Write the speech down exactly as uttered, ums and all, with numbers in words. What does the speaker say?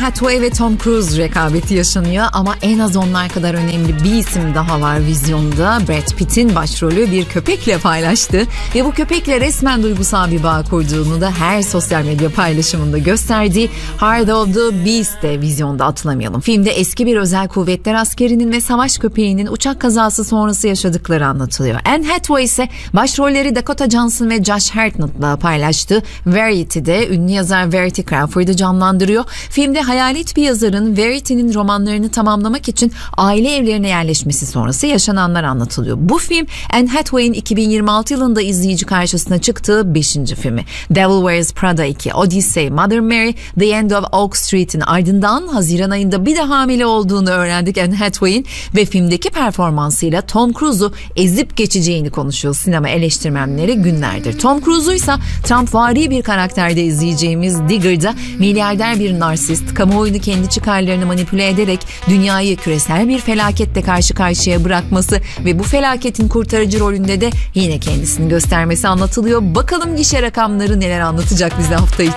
Hathaway ve Tom Cruise rekabeti yaşanıyor ama en az onlar kadar önemli bir isim daha var vizyonda. Brad Pitt'in başrolü bir köpekle paylaştı ve bu köpekle resmen duygusal bir bağ kurduğunu da her sosyal medya paylaşımında gösterdiği Heart of the Beast de vizyonda, atlamayalım. Filmde eski bir özel kuvvetler askerinin ve savaş köpeğinin uçak kazası sonrası yaşadıkları anlatılıyor. Anne Hathaway ise başrolleri Dakota Johnson ve Josh Hartnett'la paylaştı. Verity'de ünlü yazar Verity Crawford'ı canlandırıyor. Filmde hayalet bir yazarın Verity'nin romanlarını tamamlamak için aile evlerine yerleşmesi sonrası yaşananlar anlatılıyor. Bu film Anne Hathaway'in iki bin yirmi altı yılında izleyici karşısına çıktığı beşinci filmi. Devil Wears Prada iki, Odyssey, Mother Mary, The End of Oak Street'in ardından Haziran ayında bir de hamile olduğunu öğrendik Anne Hathaway'in ve filmdeki performansıyla Tom Cruise'u ezip geçeceğini konuşuyor sinema eleştirmenleri günlerdir. Tom Cruise'u ise Trump-vari bir karakterde izleyeceğimiz Digger'da milyarder bir narsist, kamuoyunu kendi çıkarlarını manipüle ederek dünyayı küresel bir felaketle karşı karşıya bırakması ve bu felaketin kurtarıcı rolünde de yine kendisini göstermesi anlatılıyor. Bakalım gişe rakamları neler anlatacak bize hafta içi.